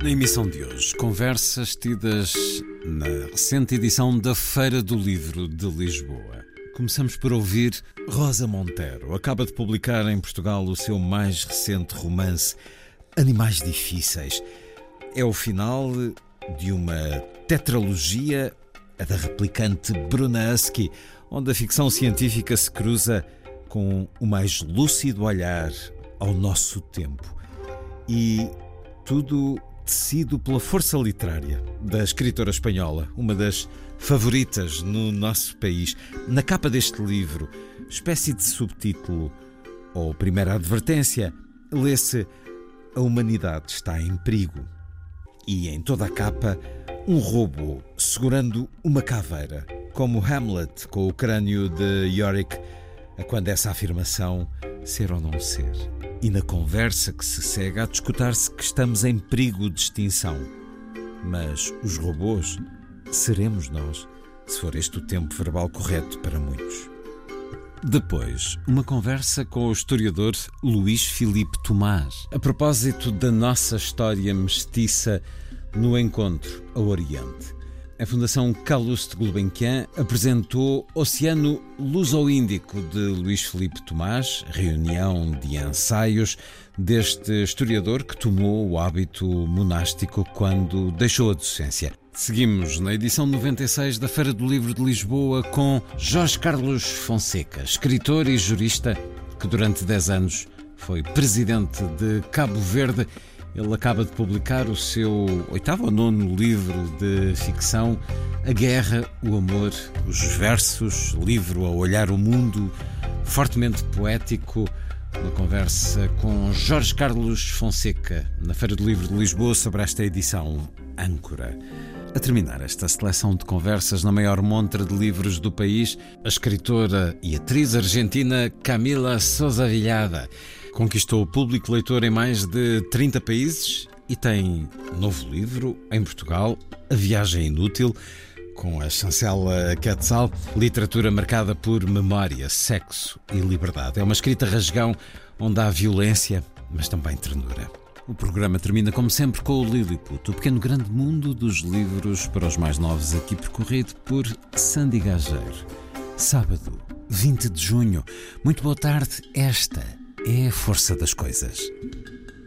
Na emissão de hoje, conversas tidas na recente edição da Feira do Livro de Lisboa. Começamos por ouvir Rosa Montero. Acaba de publicar em Portugal o seu mais recente romance, Animais Difíceis. É o final de uma tetralogia, a da replicante Bruna Husky, onde a ficção científica se cruza com o mais lúcido olhar ao nosso tempo. E tudo tecido pela força literária da escritora espanhola, uma das favoritas no nosso país. Na capa deste livro, espécie de subtítulo ou primeira advertência, lê-se: a humanidade está em perigo. E em toda a capa, um robô segurando uma caveira, como Hamlet com o crânio de Yorick, a quando essa afirmação ser ou não ser. E na conversa que se segue a discutir-se que estamos em perigo de extinção. Mas os robôs seremos nós, se for este o tempo verbal correto para muitos. Depois, uma conversa com o historiador Luís Filipe Tomás, a propósito da nossa história mestiça no encontro ao Oriente. A Fundação Calouste Gulbenkian apresentou Oceano Luso-Índico de Luís Filipe Tomás, reunião de ensaios deste historiador que tomou o hábito monástico quando deixou a docência. Seguimos na edição 96 da Feira do Livro de Lisboa com Jorge Carlos Fonseca, escritor e jurista que durante 10 anos foi presidente de Cabo Verde. Ele acaba de publicar o seu 8º ou 9º livro de ficção, A Guerra, o Amor, os Versos, livro a olhar o mundo, fortemente poético. Uma conversa com Jorge Carlos Fonseca na Feira do Livro de Lisboa sobre esta edição âncora. A terminar esta seleção de conversas na maior montra de livros do país, a escritora e atriz argentina Camila Sousa Villada conquistou o público leitor em mais de 30 países e tem um novo livro em Portugal, A Viagem Inútil, com a chancela Quetzal, literatura marcada por memória, sexo e liberdade. É uma escrita rasgão onde há violência, mas também ternura. O programa termina, como sempre, com o Lilliput, o pequeno grande mundo dos livros para os mais novos, aqui percorrido por Sandy Gageiro. Sábado, 20 de junho. Muito boa tarde. Esta é a força das coisas.